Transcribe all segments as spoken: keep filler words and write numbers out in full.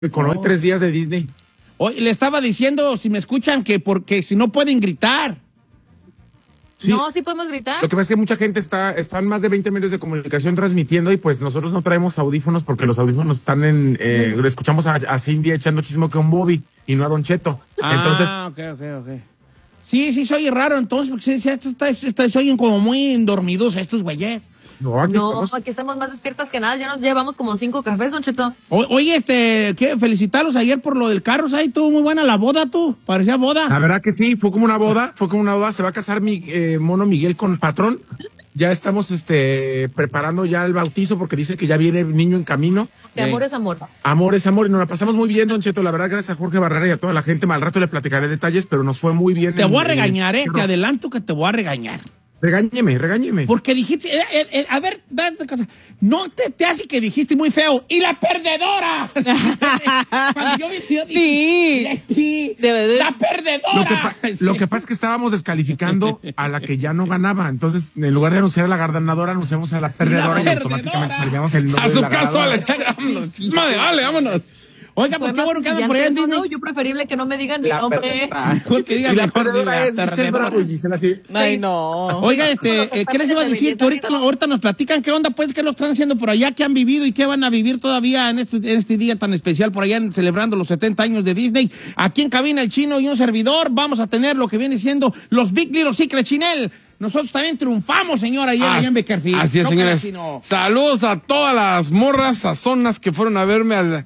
Con hoy tres días de Disney. Hoy le estaba diciendo, si me escuchan, que porque si no pueden gritar. Sí. No, sí podemos gritar. Lo que pasa es que mucha gente está, están más de veinte medios de comunicación transmitiendo y pues nosotros no traemos audífonos porque los audífonos están en, eh, lo escuchamos a, a Cindy echando chismo con Bobby y no a Don Cheto. Ah, entonces, ok, ok, ok. Sí, sí, soy raro entonces, porque se, se, está, está, se oyen como muy dormidos estos güeyes. No, aquí, no estamos... aquí estamos más despiertas que nada. Ya nos llevamos como cinco cafés, Don Cheto. O, oye, este, ¿qué? Felicitarlos ayer por lo del carro, ahí estuvo muy buena la boda, tú. Parecía boda. La verdad que sí, fue como una boda, fue como una boda. Se va a casar mi eh, mono Miguel con Patrón. Ya estamos este preparando ya el bautizo porque dice que ya viene el niño en camino. Que amor eh, es amor. Amor es amor y nos la pasamos muy bien, Don Cheto. La verdad, gracias a Jorge Barrera y a toda la gente. Mal rato le platicaré detalles, pero nos fue muy bien. Te en, voy a regañar, eh. Te adelanto que te voy a regañar. Regáñeme, regáñeme. Porque dijiste, eh, eh, eh, a ver, date cosa. No te, te hace que dijiste muy feo. ¡Y la perdedora! Cuando yo vi, yo dije, sí, sí, ¡la perdedora! Lo que, pa sí. lo que pasa es que estábamos descalificando a la que ya no ganaba. Entonces, en lugar de anunciar a la ganadora, anunciamos a la perdedora, la perdedora. Y automáticamente cambiamos el nombre. A su caso, a la chaca. Madre, vale, vámonos. Oiga, pues qué bueno que andan por allá en Disney. No, yo preferible que no me digan mi nombre. Que digan la perdedora es Giselle Bravo y Giselle así. Ay, no. Oiga, este, eh, ¿qué les iba a decir? Que ahorita, ahorita nos platican qué onda, pues, qué lo están haciendo por allá, qué han vivido y qué van a vivir todavía en este, en este día tan especial por allá, en, celebrando los setenta años de Disney. Aquí en cabina el Chino y un servidor vamos a tener lo que viene siendo los Big Little Secret, Chinel. Nosotros también triunfamos, señora, ayer allá en Bakersfield. Así es, no, señores. Saludos a todas las morras sazonas que fueron a verme al...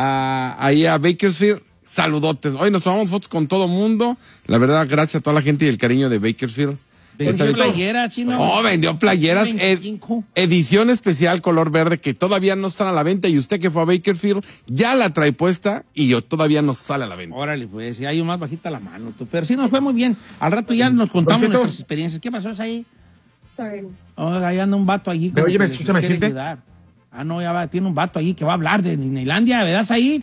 A, ahí a Bakersfield, saludotes. Hoy nos tomamos fotos con todo mundo. La verdad, gracias a toda la gente y el cariño de Bakersfield. ¿Vendió playera, Chino? Oh, vendió playeras. Ed, edición especial color verde que todavía no están a la venta y usted que fue a Bakersfield ya la trae puesta y yo todavía no sale a la venta. Órale, pues, si hay más bajita la mano. Tú. Pero sí nos fue muy bien. Al rato ya nos contamos nuestras experiencias. ¿Qué pasó ahí? Sorry. Oiga, ahí anda un vato allí. Oye, me escucha, me siente. Ah, no, ya va, tiene un vato ahí que va a hablar de Disneylandia, ¿verdad, Said?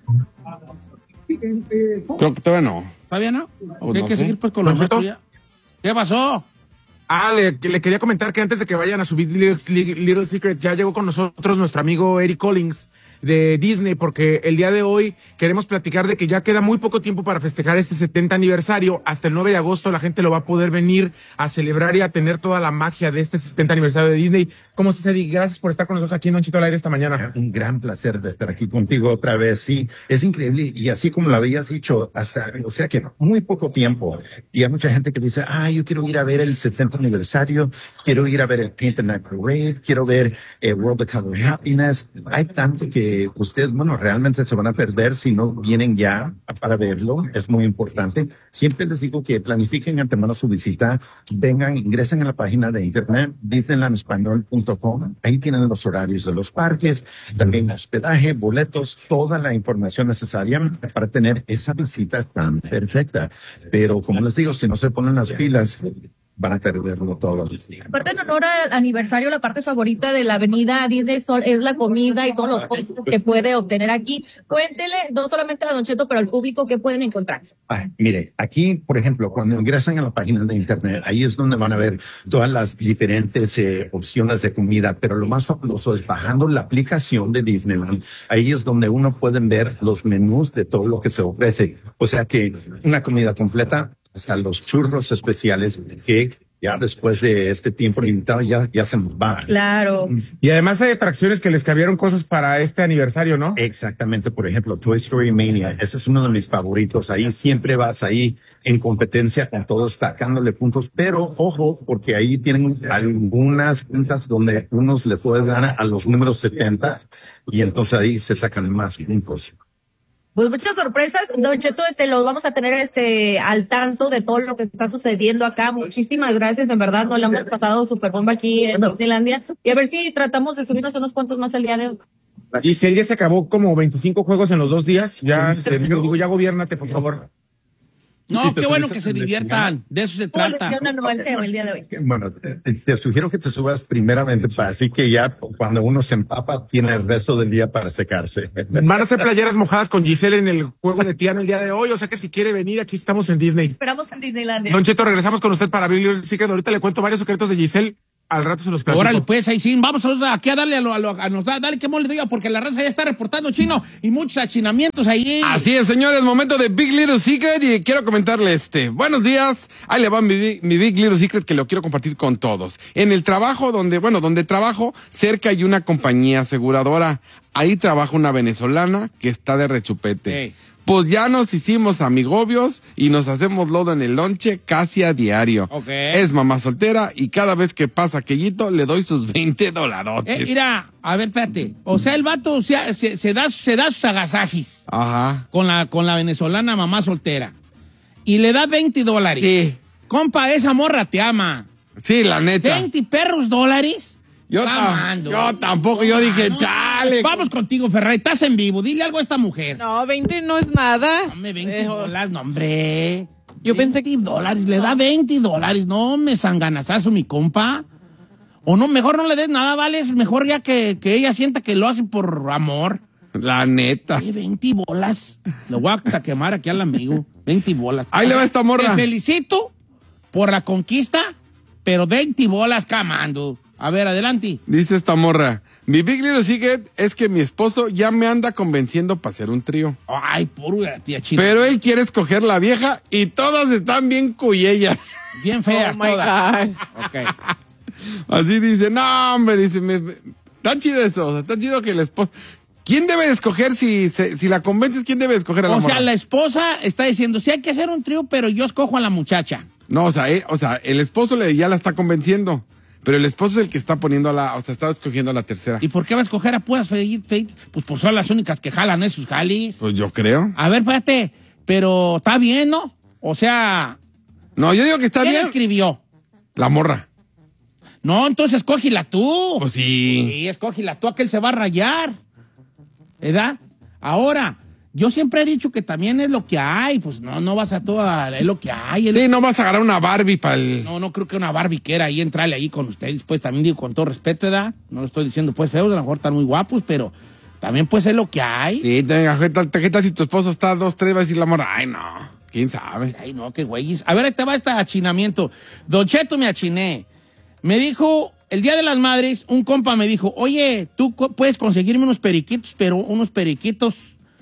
Creo que todavía no. ¿Todavía no? ¿O hay no que sé. seguir pues con los otros ya? ¿Qué pasó? Ah, le, le quería comentar que antes de que vayan a subir Little, Little Secret, ya llegó con nosotros nuestro amigo Eric Collins de Disney, porque el día de hoy queremos platicar de que ya queda muy poco tiempo para festejar este setenta aniversario. Hasta el nueve de agosto la gente lo va a poder venir a celebrar y a tener toda la magia de este setenta aniversario de Disney. ¿Cómo estás, Eddie? Gracias por estar con nosotros aquí en Don Chito al Aire esta mañana. Un gran placer de estar aquí contigo otra vez. Sí, es increíble. Y así como lo habías dicho, hasta, o sea que muy poco tiempo. Y hay mucha gente que dice, ah, yo quiero ir a ver el setenta aniversario, quiero ir a ver el Paint the Night Parade, quiero ver el World of Color Happiness. Hay tanto que ustedes, bueno, realmente se van a perder si no vienen ya para verlo. Es muy importante. Siempre les digo que planifiquen antemano su visita, vengan, ingresen a la página de internet disneyland español punto com. Ahí tienen los horarios de los parques, también hospedaje, boletos, toda la información necesaria para tener esa visita tan perfecta. Pero como les digo, si no se ponen las pilas, van a perderlo todo. Aparte, en honor al aniversario, la parte favorita de la avenida Disney Sol es la comida y todos los costos que puede obtener aquí. Cuéntele, no solamente a Don Cheto, pero al público, ¿qué pueden encontrar? Ah, mire, aquí, por ejemplo, cuando ingresan a la página de internet, ahí es donde van a ver todas las diferentes eh, opciones de comida, pero lo más fabuloso es bajando la aplicación de Disneyland. Ahí es donde uno puede ver los menús de todo lo que se ofrece. O sea que una comida completa, hasta los churros especiales que ya después de este tiempo limitado ya, ya se nos van. Claro. Y además hay atracciones que les cambiaron cosas para este aniversario, ¿no? Exactamente. Por ejemplo, Toy Story Mania. Ese es uno de mis favoritos. Ahí siempre vas ahí en competencia con todos, sacándole puntos. Pero ojo, porque ahí tienen algunas puntas donde unos le pueden dar a los números setenta y entonces ahí se sacan más puntos. Pues muchas sorpresas, Don Cheto, este, los vamos a tener este al tanto de todo lo que está sucediendo acá. Muchísimas gracias, en verdad, nos la hemos pasado súper bomba aquí en Disneylandia. Y a ver si tratamos de subirnos unos cuantos más el día de hoy. Y si el día se acabó como veinticinco juegos en los dos días, ya, te digo, ya gobiérnate, por favor. No, qué bueno que se diviertan, de eso se trata. El día de hoy. Bueno, te, te sugiero que te subas primeramente para así que ya cuando uno se empapa tiene el resto del día para secarse. Van a hacer playeras mojadas con Giselle en el juego de Tiana el día de hoy, o sea que si quiere venir, aquí estamos en Disney. Esperamos en Disneylandia. Don Cheto, regresamos con usted para Big Little Secret. Ahorita le cuento varios secretos de Giselle al rato se los platico. Órale, pues, ahí sí, vamos a, aquí a darle a, lo, a, lo, a nos da, dale que mole diga, porque la raza ya está reportando, Chino, y muchos achinamientos ahí. Así es, señores, momento de Big Little Secret y quiero comentarle este. Buenos días, ahí le va mi, mi Big Little Secret que lo quiero compartir con todos. En el trabajo donde, bueno, donde trabajo, cerca hay una compañía aseguradora. Ahí trabaja una venezolana que está de rechupete. Hey. Pues ya nos hicimos amigobios y nos hacemos lodo en el lonche casi a diario. Okay. Es mamá soltera y cada vez que pasa aquellito le doy sus veinte dolarotes. Eh, mira, a ver, espérate. O sea, el vato o sea, se, se, da, se da sus agasajis Ajá. con la, con la venezolana mamá soltera. Y le da veinte dólares. Sí. Compa, esa morra te ama. Sí, la neta. ¿veinte perros dólares? Yo, tam yo tampoco, yo dije, no, chale. Vamos contigo, Ferrari, estás en vivo, dile algo a esta mujer. No, veinte no es nada. Dame veinte Eh, dólares, no, hombre. Yo pensé veinte dólares, le da veinte dólares, no me sanganazazo, mi compa. O no, mejor no le des nada, vale, es mejor ya que, que ella sienta que lo hace por amor. La neta. Eh, veinte bolas. Le voy a quemar aquí al amigo. veinte bolas. Ahí le va esta morra. Te felicito por la conquista, pero veinte bolas camando. A ver, adelante. Dice esta morra, mi Big Little Secret es que mi esposo ya me anda convenciendo para hacer un trío. Ay, pura tía china. Pero él quiere escoger la vieja y todas están bien cuyellas. Bien feas Oh my todas. God. Ok. Así dice, no, hombre, dice, me, me- está chido eso, o sea, está chido que el esposo... ¿Quién debe de escoger si, se- si la convences? ¿Quién debe de escoger a la O morra? sea, la esposa está diciendo, sí hay que hacer un trío, pero yo escojo a la muchacha. No, o sea, eh, o sea, el esposo le, ya la está convenciendo, pero el esposo es el que está poniendo a la... O sea, está escogiendo a la tercera. ¿Y por qué va a escoger a puras feitas? Feitas? Pues por son las únicas que jalan esos jalis. Pues yo creo. A ver, espérate, pero está bien, ¿no? O sea, No, yo digo que está ¿quién bien. escribió? La morra. No, entonces escógila tú. Pues sí. Sí, escógila tú, aquel se va a rayar. ¿Verdad? Ahora, yo siempre he dicho que también es lo que hay. Pues no, no vas a toda... Es lo que hay. es Sí, lo- no vas a agarrar una Barbie para el... No, no creo que una barbiquera ahí entrale ahí con ustedes. Pues también digo con todo respeto, ¿verdad? No lo estoy diciendo pues feos, a lo mejor están muy guapos, pero también pues es lo que hay. Sí, tenga, ¿qué tal, qué tal si tu esposo está dos, tres, va a decir la morra? Ay, no, quién sabe. Ay, no, qué güeyes. A ver, ahí te va este achinamiento. Don Cheto, me achiné. Me dijo, el Día de las Madres, un compa me dijo, oye, tú co- puedes conseguirme unos periquitos, pero unos periquitos,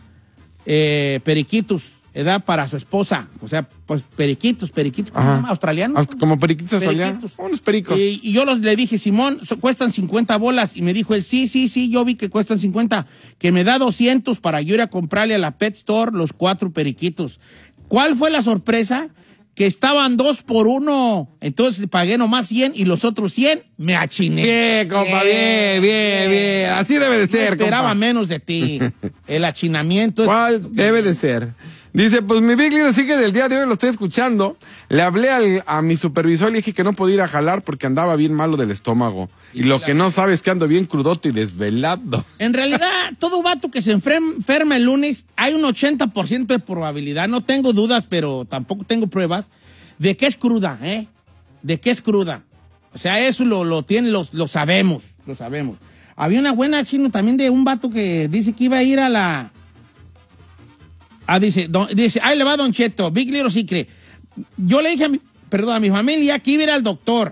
eh, periquitos, ¿verdad? Para su esposa. O sea, pues periquitos, periquitos, ¿cómo se Ajá. llama? ¿Australianos? Hasta como periquitos australianos. Periquitos. Unos pericos. Y, y yo los, le dije, Simón, so- cuestan cincuenta bolas. Y me dijo él, sí, sí, sí, yo vi que cuestan cincuenta. Que me da doscientos para yo ir a comprarle a la Pet Store los cuatro periquitos. ¿Cuál fue la sorpresa? Que estaban dos por uno. Entonces pagué nomás cien y los otros cien me achiné. Bien, compa, bien, bien, bien. Así debe de No ser, esperaba compa. menos de ti. El achinamiento es... ¿Cuál debe de ser? Dice, pues mi Big Little Secret del día de hoy lo estoy escuchando. Le hablé al- a mi supervisor y le dije que no podía ir a jalar porque andaba bien malo del estómago. Y lo que no sabe es que ando bien crudote y desvelado. En realidad, todo vato que se enfrem- enferma el lunes, hay un ochenta por ciento de probabilidad, no tengo dudas, pero tampoco tengo pruebas, de que es cruda, ¿eh? De que es cruda. O sea, eso lo, lo tiene, lo, lo sabemos, lo sabemos. Había una buena chino también de un vato que dice que iba a ir a la... Ah, dice, don- dice, ahí le va Don Cheto, Big Little Secret. Yo le dije a mi, perdón, a mi familia que iba a ir al doctor.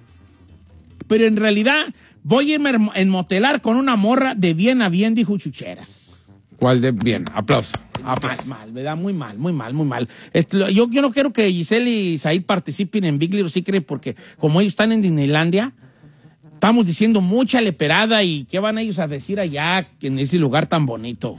Pero en realidad voy a irme a enmotelar con una morra de bien a bien, dijo Chucheras. ¿Cuál de bien? Aplauso. Mal, Aplauso. mal, ¿verdad? Muy mal, muy mal, muy mal. Esto, yo, yo no quiero que Giselle y Said participen en Big Little Secret porque como ellos están en Disneylandia, estamos diciendo mucha leperada y ¿qué van ellos a decir allá en ese lugar tan bonito?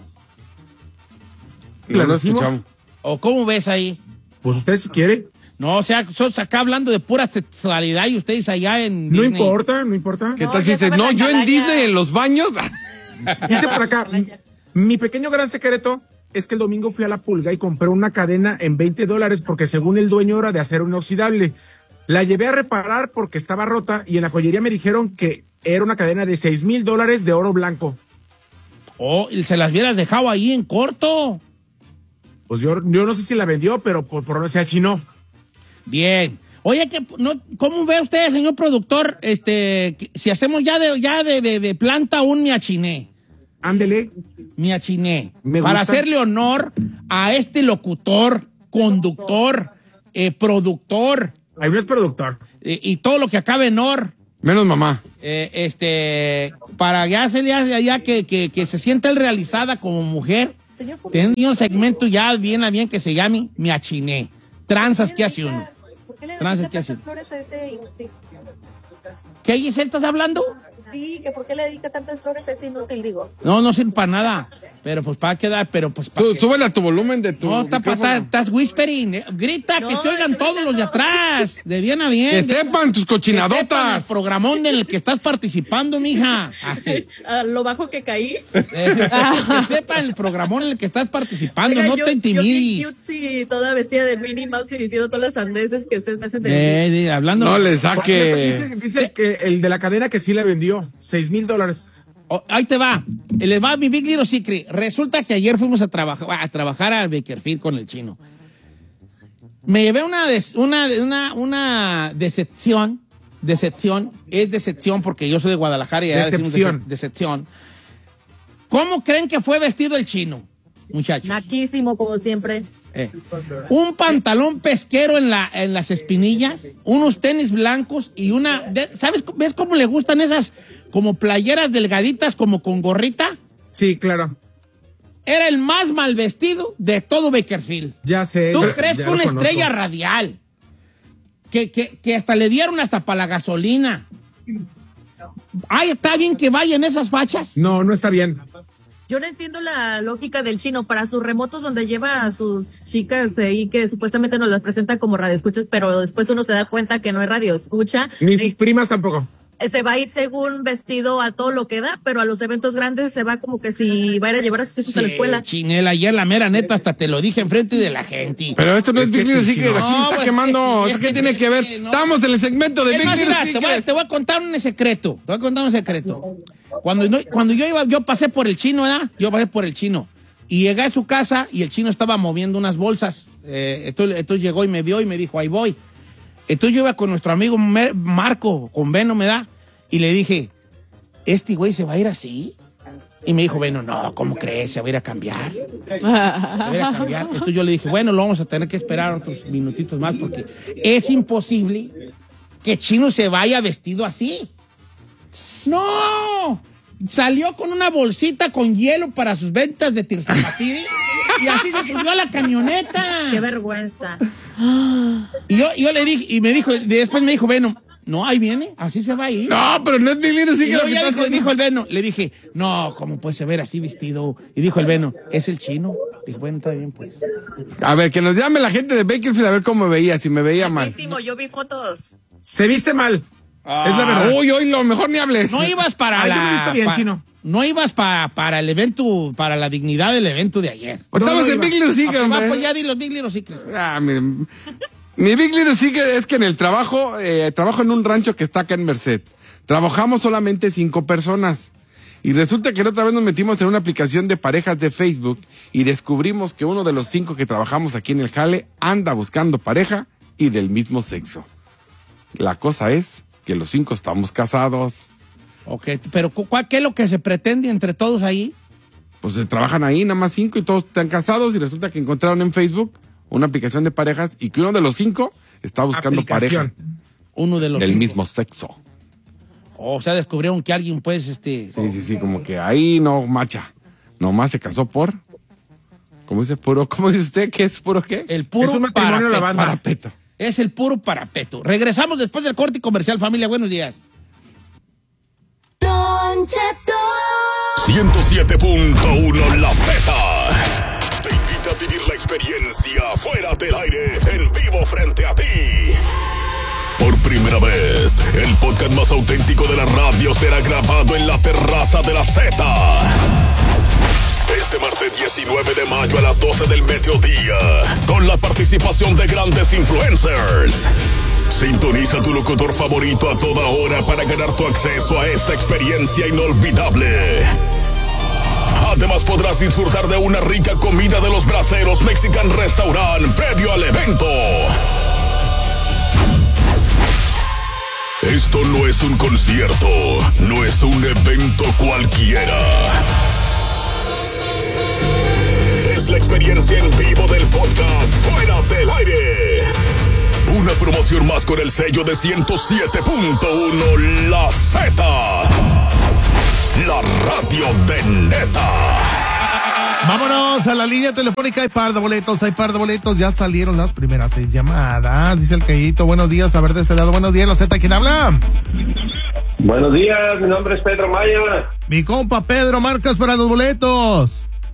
No ¿Las lo decimos? escuchamos. ¿O cómo ves ahí? Pues usted si quiere. No, o sea, nosotros acá hablando de pura sexualidad y ustedes allá en No Disney. importa, no importa. ¿Qué No, tal si ya dice, saben no, la yo en calaña. Disney, en los baños? Dice por acá, mi pequeño gran secreto es que el domingo fui a la Pulga y compré una cadena en veinte dólares porque según el dueño era de acero inoxidable. La llevé a reparar porque estaba rota y en la joyería me dijeron que era una cadena de seis mil dólares de oro blanco. Oh, y se las hubieras dejado ahí en corto. Pues yo, yo no sé si la vendió, pero por, por no se achinó. Bien. Oye, que no, ¿cómo ve usted, señor productor, este, que si hacemos ya de, ya de, de, de planta un miachiné? Ándele. Miachiné. Me Para gusta. hacerle honor a este locutor, conductor, eh, productor, Ahí no es productor. eh, y todo lo que acabe en or. Menos mamá. Eh, este, para ya, se, ya, ya que, que, que se sienta él realizada como mujer, tenía un segmento ya bien a bien que se llame Me Achiné. Tranzas que hace uno. ¿Por qué le Tranzas que dedica hace tantas uno. flores a ese inútil? ¿Qué, Giselle, estás hablando? Sí, que por qué le dedica tantas flores a ese inútil, digo. No, no sirve para nada. Pero pues para quedar, pero pues para. Sú- Súbele a tu volumen de tu No, está pa- micrófono. está- estás whispering. eh. Grita, No, que te oigan estoy todos los de gritando. atrás. De bien a bien. Que de- sepan tus que sepan el cochinadotas. programón en el que estás participando, mija. Así. A lo bajo que caí. Eh, que sepan el programón en el que estás participando. Oiga, no yo- te Yo intimides. bien cute, sí, toda vestida de Minnie Mouse y diciendo todas las sandeces que ustedes me hacen decir. Eh, de- hablando. No le Por cierto, saque. Dice, dice que el de la cadena que sí le vendió. Seis mil dólares. Oh, ahí te va. Le va mi Big Little Secret. Resulta que ayer fuimos a, trabajar a trabajar a Bakerfield con el chino. Me llevé una, des- una, una, una decepción. Decepción. Es decepción porque yo soy de Guadalajara y allá decimos Decepción. dece- decepción. ¿Cómo creen que fue vestido el chino, muchachos? Naquísimo, como siempre. Eh, un pantalón pesquero en, la, en las espinillas, unos tenis blancos y una... ve- ¿Sabes? ¿Ves cómo le gustan esas como playeras delgaditas como con gorrita? Sí, claro. Era el más mal vestido de todo Bakerfield. Ya sé. ¿Tú ya- crees ya que lo una conozco. estrella radial? Que, que, que hasta le dieron hasta para la gasolina. Ay, ¿está bien que vayan esas fachas? No, no está bien. Yo no entiendo la lógica del chino para sus remotos donde lleva a sus chicas ahí que supuestamente nos las presenta como radioescuchas, pero después uno se da cuenta que no es radioescucha. Ni sus primas tampoco. Eh, Se va a ir según vestido a todo lo que da, pero a los eventos grandes se va como que si va a ir a llevar a sus hijos a la escuela. Chinela, ayer la mera neta hasta te lo dije enfrente de la gente. Pero esto no es, Es que Big Little sí, Secret, sí, aquí no. me está No, pues, quemando. es que sí, ¿Eso qué es que tiene que ver? sí, no. Estamos en el segmento de Es Big más, Little mira, te, voy, a- Secret. te voy a contar un secreto. Te voy a contar un secreto. Cuando, no- cuando yo iba, yo pasé por el chino, ¿verdad? Yo pasé por el chino. Y llegué a su casa y el chino estaba moviendo unas bolsas. Eh, entonces, entonces llegó y me vio y me dijo, ahí voy. Entonces yo iba con nuestro amigo Mer- Marco, con Beno, me da. Y le dije, ¿este güey se va a ir así? Y me dijo, Beno, no, ¿cómo crees? Se va a ir a cambiar. Se va a ir a cambiar. Entonces yo le dije, bueno, lo vamos a tener que esperar otros minutitos más porque es imposible que Chino se vaya vestido así. ¡No! Salió con una bolsita con hielo para sus ventas de Tirzapatiri y así se subió a la camioneta. Qué vergüenza. Y yo, yo le dije, y me dijo, después me dijo, bueno, no, ahí viene, así se va a ir. No, pero no es Big Little Y Secret. luego lo que ya estás dijo, haciendo. dijo el Beno, le dije, no, ¿cómo puede se ver así vestido? Y dijo el Beno, ¿es el chino? Dije, bueno, está bien, pues. A ver, que nos llame la gente de Bakerfield a ver cómo me veía, si me veía mal. Naquísimo, yo vi fotos. Se viste mal. es la verdad. Uy, uy, lo mejor ni hables. No ibas para Ay, yo la... me he visto bien, pa- chino. No ibas pa- para el evento, para la dignidad del evento de ayer. Estamos No, no en iba. Big Little Ah, Secret, pues va, hombre. pues ya di los Big Little Secrets. Ah, miren. Mi Big Little Secret es que en el trabajo, eh, trabajo en un rancho que está acá en Merced. Trabajamos solamente cinco personas. Y resulta que la otra vez nos metimos en una aplicación de parejas de Facebook y descubrimos que uno de los cinco que trabajamos aquí en el jale anda buscando pareja y del mismo sexo. La cosa es que los cinco estamos casados. Ok, pero cu- ¿cuál, ¿qué es lo que se pretende entre todos ahí? Pues eh, trabajan ahí, nada más cinco, y todos están casados, y resulta que encontraron en Facebook una aplicación de parejas y que uno de los cinco está buscando Aplicación. pareja Uno de los del cinco. mismo sexo. O sea, descubrieron que alguien, pues, este... Sí, sí, sí, como que ahí no macha. Nomás se casó por. ¿Cómo dice puro? ¿Cómo dice usted que es puro qué? El puro Es un matrimonio a la parapeto. banda. Parapeto. Es el puro parapeto. Regresamos después del corte comercial, familia. Buenos días. Don Cheto. ciento siete punto uno La Z. Te invita a vivir la experiencia fuera del aire, en vivo frente a ti. Por primera vez, el podcast más auténtico de la radio será grabado en la terraza de la Z. Este martes diecinueve de mayo a las doce del mediodía, con la participación de grandes influencers. Sintoniza a tu locutor favorito a toda hora para ganar tu acceso a esta experiencia inolvidable. Además podrás disfrutar de una rica comida de los Braceros Mexican Restaurant previo al evento. Esto no es un concierto, no es un evento cualquiera. Es la experiencia en vivo del podcast Fuera del Aire. Una promoción más con el sello de ciento siete punto uno, La Z. La radio de neta. Vámonos a la línea telefónica. Hay par de boletos, hay par de boletos. Ya salieron las primeras seis llamadas. Dice el Cayito, buenos días, a ver de este lado. Buenos días, La Z, ¿quién habla? Buenos días, mi nombre es Pedro Maya. Mi compa Pedro, marcas para los boletos.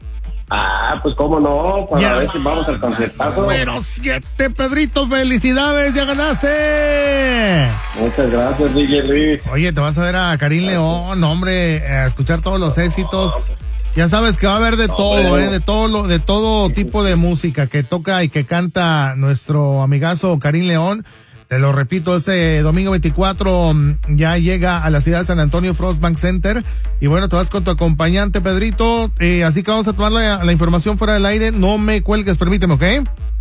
Ah, pues cómo no, para ya. ver si vamos al concertazo. Número siete, Pedrito, felicidades, ya ganaste. Muchas gracias, D J Luis. Oye, te vas a ver a Karim León, hombre, a escuchar todos los éxitos. Ya sabes que va a haber de todo, eh, de todo lo, de todo tipo de música que toca y que canta nuestro amigazo Karim León. Te lo repito, este domingo veinticuatro ya llega a la ciudad de San Antonio Frostbank Center. Y bueno, te vas con tu acompañante, Pedrito. Eh, así que vamos a tomar la, la información fuera del aire. No me cuelgues, permíteme, ¿ok?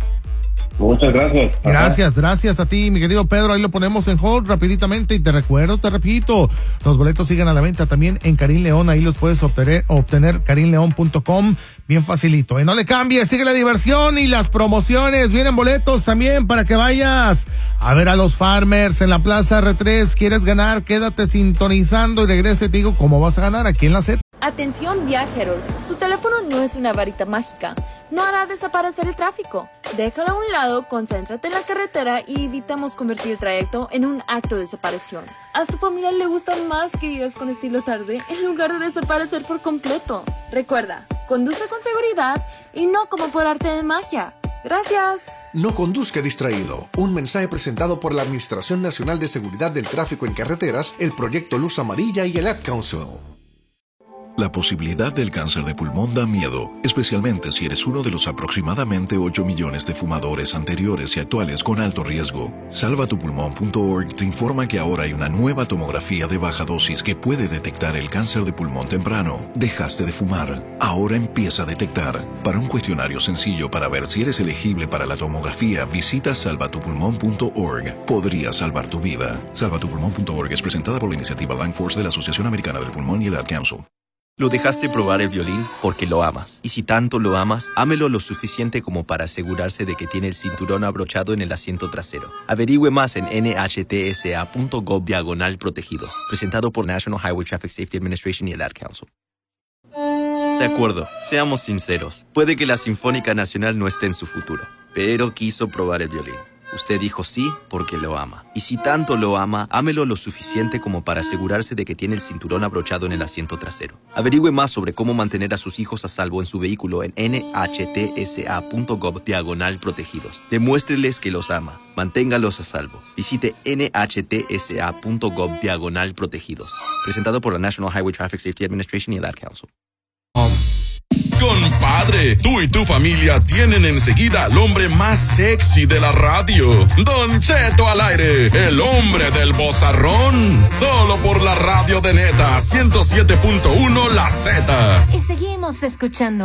Muchas gracias. Ajá. Gracias, gracias a ti, mi querido Pedro. Ahí lo ponemos en hold rapiditamente. Y te recuerdo, te repito, los boletos siguen a la venta también en Karim León. Ahí los puedes obtener, obtener karim león punto com. Bien facilito. Y no le cambies, sigue la diversión y las promociones. Vienen boletos también para que vayas a ver a los Farmers en la Plaza R tres. ¿Quieres ganar? Quédate sintonizando y regresa y te digo cómo vas a ganar aquí en la Z. Atención viajeros, su teléfono no es una varita mágica, no hará desaparecer el tráfico. Déjalo a un lado, concéntrate en la carretera y evitamos convertir el trayecto en un acto de separación. A su familia le gusta más que digas con estilo tarde en lugar de desaparecer por completo. Recuerda, conduce con seguridad y no como por arte de magia. Gracias. No conduzca distraído. Un mensaje presentado por la Administración Nacional de Seguridad del Tráfico en Carreteras, el Proyecto Luz Amarilla y el Ad Council. La posibilidad del cáncer de pulmón da miedo, especialmente si eres uno de los aproximadamente ocho millones de fumadores anteriores y actuales con alto riesgo. salva tu pulmón punto org te informa que ahora hay una nueva tomografía de baja dosis que puede detectar el cáncer de pulmón temprano. Dejaste de fumar, ahora empieza a detectar. Para un cuestionario sencillo para ver si eres elegible para la tomografía, visita salva tu pulmón punto org. Podría salvar tu vida. salva tu pulmón punto org es presentada por la iniciativa Lung Force de la Asociación Americana del Pulmón y el Ad Council. Lo dejaste probar el violín porque lo amas. Y si tanto lo amas, ámelo lo suficiente como para asegurarse de que tiene el cinturón abrochado en el asiento trasero. Averigüe más en N H T S A punto gov diagonal protegidos. Presentado por National Highway Traffic Safety Administration y el Ad Council. De acuerdo, seamos sinceros. Puede que la Sinfónica Nacional no esté en su futuro, pero quiso probar el violín. Usted dijo sí porque lo ama. Y si tanto lo ama, ámelo lo suficiente como para asegurarse de que tiene el cinturón abrochado en el asiento trasero. Averigüe más sobre cómo mantener a sus hijos a salvo en su vehículo en N H T S A punto gov diagonal protegidos. Demuéstreles que los ama. Manténgalos a salvo. Visite N H T S A punto gov diagonal protegidos. Presentado por la National Highway Traffic Safety Administration y el Ad Council. Compadre, tú y tu familia tienen enseguida al hombre más sexy de la radio. Don Cheto al aire, el hombre del vozarrón. Solo por la radio de neta, ciento siete punto uno La Z. Y seguimos escuchando.